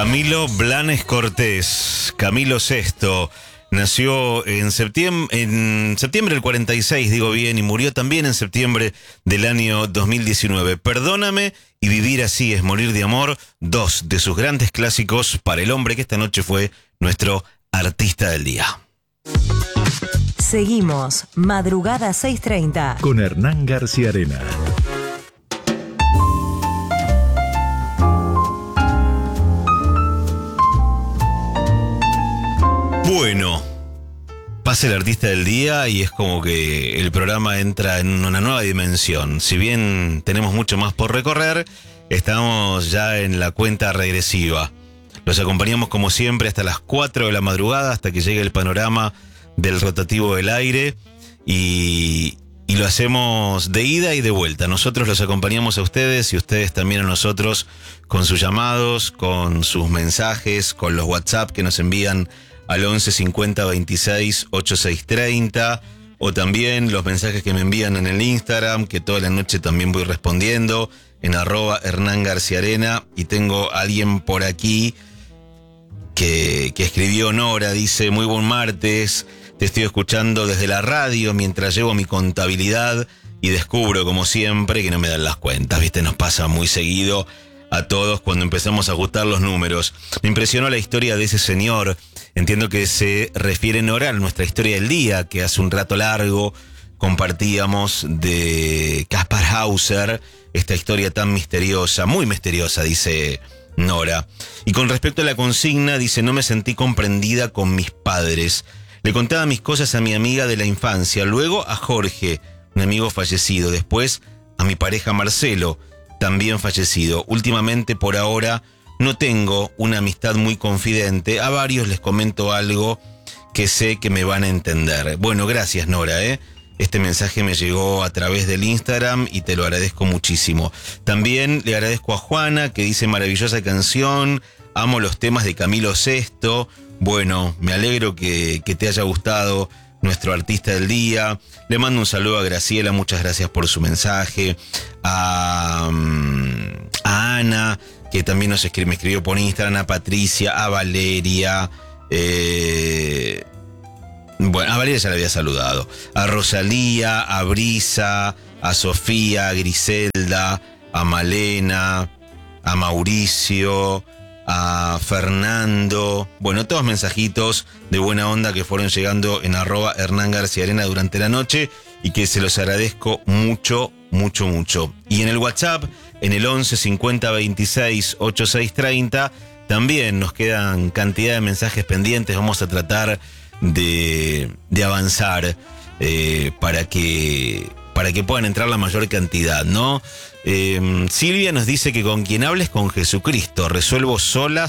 Camilo Blanes Cortés, Camilo VI, nació en septiembre del 46, digo bien, y murió también en septiembre del año 2019. Perdóname y vivir así es morir de amor, dos de sus grandes clásicos para el hombre que esta noche fue nuestro artista del día. Seguimos, madrugada 6:30. Con Hernán García Arena. Bueno, pasa el artista del día y es como que el programa entra en una nueva dimensión. Si bien tenemos mucho más por recorrer, estamos ya en la cuenta regresiva. Los acompañamos como siempre hasta las 4 de la madrugada, hasta que llegue el panorama del rotativo del aire y lo hacemos de ida y de vuelta. Nosotros los acompañamos a ustedes y ustedes también a nosotros con sus llamados, con sus mensajes, con los WhatsApp que nos envían al 11 50 26 86 30, o también los mensajes que me envían en el Instagram, que toda la noche también voy respondiendo, en @Hernán García Arena. Y tengo a alguien por aquí que escribió, Nora, dice: muy buen martes, te estoy escuchando desde la radio mientras llevo mi contabilidad y descubro, como siempre, que no me dan las cuentas, ¿viste? Nos pasa muy seguido a todos cuando empezamos a ajustar los números. Me impresionó la historia de ese señor. Entiendo que se refiere, Nora, a nuestra historia del día, que hace un rato largo compartíamos de Kaspar Hauser, esta historia tan misteriosa, muy misteriosa, dice Nora. Y con respecto a la consigna, dice: no me sentí comprendida con mis padres. Le contaba mis cosas a mi amiga de la infancia, luego a Jorge, un amigo fallecido, después a mi pareja Marcelo, también fallecido. Últimamente, por ahora, no tengo una amistad muy confidente. A varios les comento algo que sé que me van a entender. Bueno, gracias, Nora, Este mensaje me llegó a través del Instagram y te lo agradezco muchísimo. También le agradezco a Juana, que dice: maravillosa canción, amo los temas de Camilo VI. Bueno, me alegro que te haya gustado nuestro artista del día. Le mando un saludo a Graciela, muchas gracias por su mensaje. A Ana, que también me escribió por Instagram, a Patricia, a Valeria. Bueno, a Valeria ya la había saludado. A Rosalía, a Brisa, a Sofía, a Griselda, a Malena, a Mauricio, a Fernando. Bueno, todos mensajitos de buena onda que fueron llegando en @Hernán García Arena durante la noche y que se los agradezco mucho, mucho, mucho. Y en el WhatsApp, en el 11 50 26 86 30, también nos quedan cantidad de mensajes pendientes. Vamos a tratar de avanzar para que puedan entrar la mayor cantidad, ¿no? Silvia nos dice que con quien hables con Jesucristo, resuelvo sola,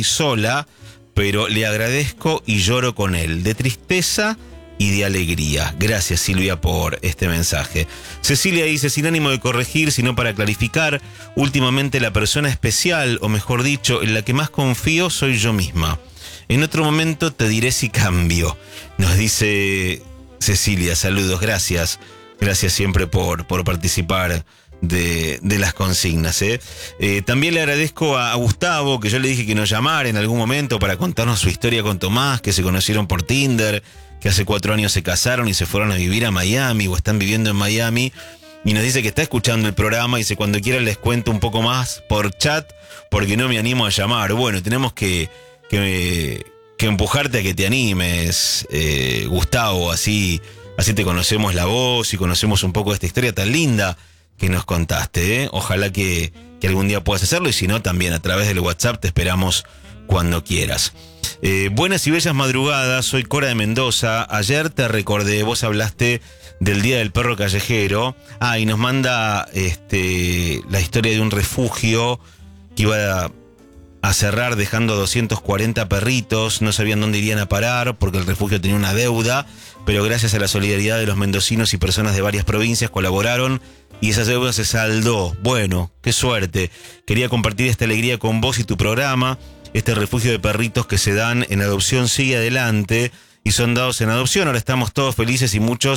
pero le agradezco y lloro con él, de tristeza y de alegría. Gracias, Silvia, por este mensaje. Cecilia dice: sin ánimo de corregir, sino para clarificar, últimamente la persona especial, o mejor dicho, en la que más confío soy yo misma. En otro momento te diré si cambio, nos dice Cecilia. Saludos, gracias. Gracias siempre por participar de las consignas, También le agradezco a Gustavo, que yo le dije que nos llamara en algún momento para contarnos su historia con Tomás, que se conocieron por Tinder, que hace 4 años se casaron y se fueron a vivir a Miami, o están viviendo en Miami, y nos dice que está escuchando el programa y dice: cuando quiera les cuento un poco más por chat, porque no me animo a llamar. Bueno, tenemos que empujarte a que te animes, Gustavo, así te conocemos la voz y conocemos un poco de esta historia tan linda que nos contaste, Ojalá que algún día puedas hacerlo, y si no, también a través del WhatsApp te esperamos cuando quieras. Buenas y bellas madrugadas, soy Cora de Mendoza. Ayer te recordé, vos hablaste del Día del Perro Callejero. Y nos manda la historia de un refugio que iba a cerrar dejando 240 perritos. No sabían dónde irían a parar porque el refugio tenía una deuda, pero gracias a la solidaridad de los mendocinos y personas de varias provincias colaboraron y esa deuda se saldó. Bueno, qué suerte. Quería compartir esta alegría con vos y tu programa. Este refugio de perritos que se dan en adopción sigue adelante y son dados en adopción. Ahora estamos todos felices y mucho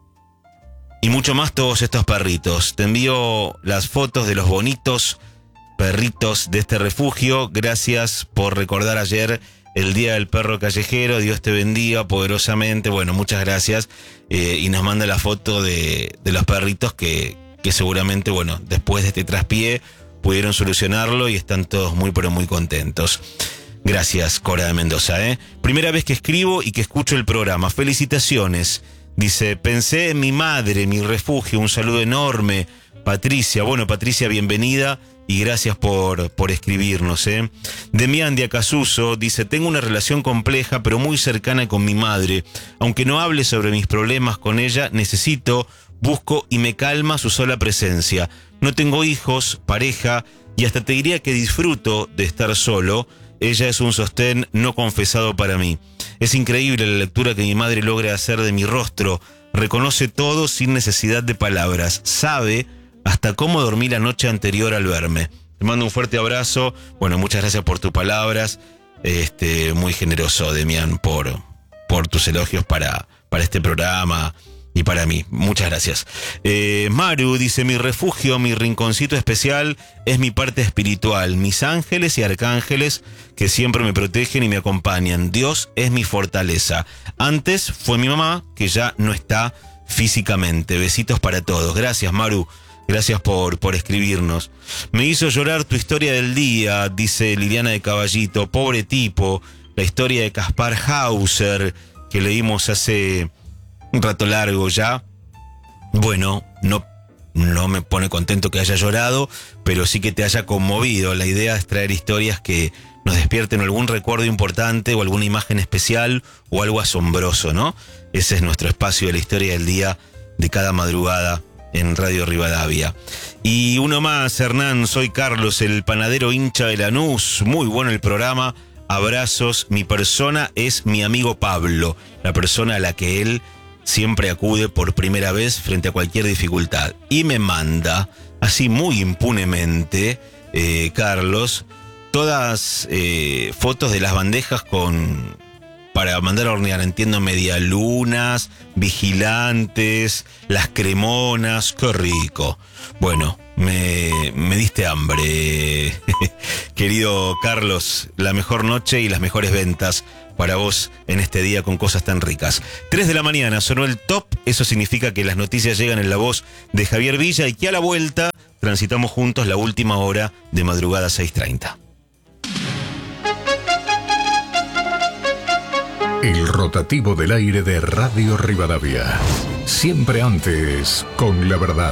más todos estos perritos. Te envío las fotos de los bonitos perritos de este refugio. Gracias por recordar ayer el Día del Perro Callejero. Dios te bendiga poderosamente. Bueno, muchas gracias. Y nos manda la foto de los perritos que seguramente, bueno, después de este traspié pudieron solucionarlo y están todos muy pero muy contentos. Gracias, Cora de Mendoza, Primera vez que escribo y que escucho el programa. Felicitaciones. Dice, pensé en mi madre, mi refugio. Un saludo enorme, Patricia. Bueno, Patricia, bienvenida y gracias por escribirnos, Demián de Acasuso dice, tengo una relación compleja pero muy cercana con mi madre. Aunque no hable sobre mis problemas con ella, busco y me calma su sola presencia. No tengo hijos, pareja y hasta te diría que disfruto de estar solo. Ella es un sostén no confesado para mí. Es increíble la lectura que mi madre logra hacer de mi rostro. Reconoce todo sin necesidad de palabras. Sabe hasta cómo dormí la noche anterior al verme. Te mando un fuerte abrazo. Bueno, muchas gracias por tus palabras. Muy generoso, Demián, por tus elogios para este programa y para mí. Muchas gracias. Maru dice, mi refugio, mi rinconcito especial es mi parte espiritual, mis ángeles y arcángeles que siempre me protegen y me acompañan. Dios es mi fortaleza. Antes fue mi mamá, que ya no está físicamente. Besitos para todos. Gracias, Maru. Gracias por escribirnos. Me hizo llorar tu historia del día, dice Liliana de Caballito. Pobre tipo. La historia de Kaspar Hauser, que leímos hace un rato largo ya. Bueno, no me pone contento que haya llorado, pero sí que te haya conmovido. La idea es traer historias que nos despierten algún recuerdo importante o alguna imagen especial o algo asombroso, ¿no? Ese es nuestro espacio de la historia del día de cada madrugada en Radio Rivadavia. Y uno más, Hernán, soy Carlos, el panadero hincha de Lanús. Muy bueno el programa. Abrazos. Mi persona es mi amigo Pablo, la persona a la que él siempre acude por primera vez frente a cualquier dificultad. Y me manda, así muy impunemente, Carlos, todas fotos de las bandejas para mandar a hornear. Entiendo, medialunas, vigilantes, las cremonas. ¡Qué rico! Bueno, me diste hambre. Querido Carlos, la mejor noche y las mejores ventas para vos en este día con cosas tan ricas. 3 de la mañana, sonó el top. Eso significa que las noticias llegan en la voz de Javier Villa y que a la vuelta transitamos juntos la última hora de Madrugada 6:30. El rotativo del aire de Radio Rivadavia. Siempre antes, con la verdad.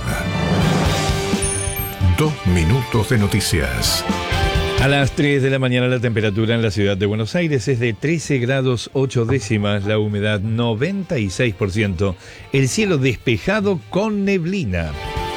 2 minutos de noticias. A las 3 de la mañana la temperatura en la ciudad de Buenos Aires es de 13 grados 8 décimas, la humedad 96%, el cielo despejado con neblina.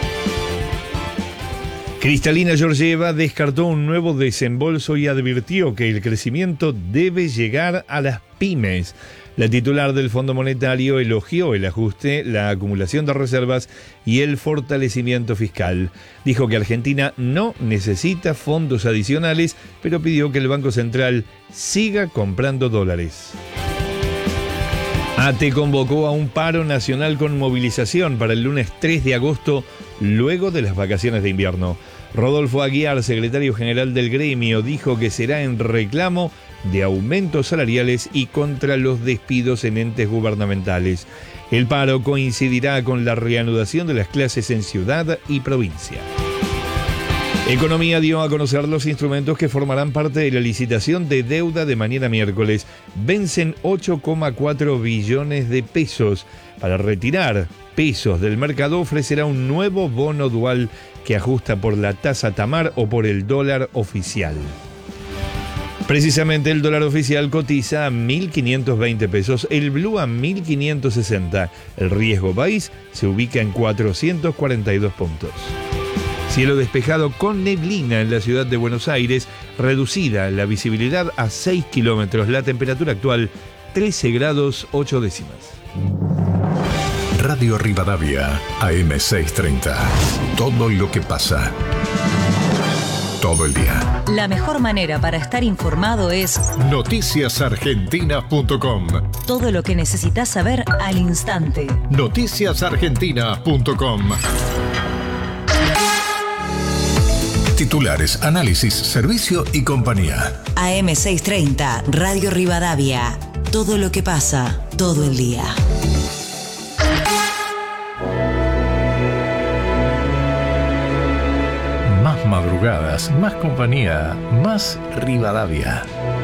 Cristalina Georgieva descartó un nuevo desembolso y advirtió que el crecimiento debe llegar a las pymes. La titular del Fondo Monetario elogió el ajuste, la acumulación de reservas y el fortalecimiento fiscal. Dijo que Argentina no necesita fondos adicionales, pero pidió que el Banco Central siga comprando dólares. ATE convocó a un paro nacional con movilización para el lunes 3 de agosto, luego de las vacaciones de invierno. Rodolfo Aguiar, secretario general del gremio, dijo que será en reclamo de aumentos salariales y contra los despidos en entes gubernamentales. El paro coincidirá con la reanudación de las clases en ciudad y provincia. Economía dio a conocer los instrumentos que formarán parte de la licitación de deuda de mañana miércoles. Vencen 8,4 billones de pesos. Para retirar pesos del mercado ofrecerá un nuevo bono dual que ajusta por la tasa Tamar o por el dólar oficial. Precisamente el dólar oficial cotiza a 1.520 pesos, el blue a 1.560. El riesgo país se ubica en 442 puntos. Cielo despejado con neblina en la ciudad de Buenos Aires, reducida la visibilidad a 6 kilómetros, la temperatura actual 13 grados 8 décimas. Radio Rivadavia, AM630. Todo lo que pasa. Todo el día. La mejor manera para estar informado es noticiasargentina.com. todo lo que necesitas saber al instante. Noticiasargentina.com. Titulares, análisis, servicio y compañía. AM630, Radio Rivadavia. Todo lo que pasa, todo el día. Más madrugadas, más compañía, más Rivadavia.